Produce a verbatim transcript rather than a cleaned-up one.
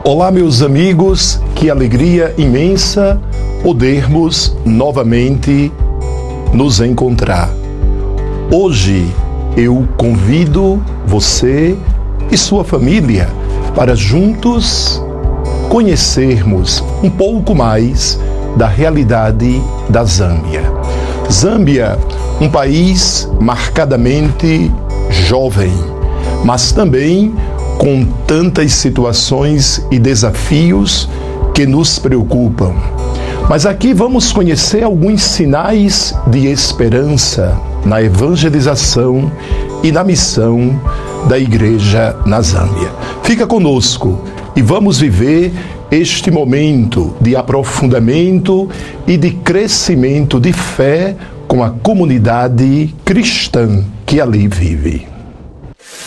Olá, meus amigos, que alegria imensa podermos novamente nos encontrar. Hoje eu convido você e sua família para juntos conhecermos um pouco mais da realidade da Zâmbia. Zâmbia, um país marcadamente jovem, mas também com tantas situações e desafios que nos preocupam. Mas aqui vamos conhecer alguns sinais de esperança na evangelização e na missão da Igreja na Zâmbia. Fica conosco e vamos viver este momento de aprofundamento e de crescimento de fé com a comunidade cristã que ali vive.